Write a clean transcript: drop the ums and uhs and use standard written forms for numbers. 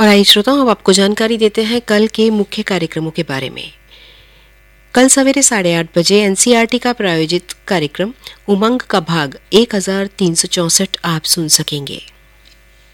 आइए श्रोताओं, अब आपको जानकारी देते हैं कल के मुख्य कार्यक्रमों के बारे में। कल सवेरे 8:30 बजे एनसीईआरटी का प्रायोजित कार्यक्रम उमंग का भाग 1364 आप सुन सकेंगे।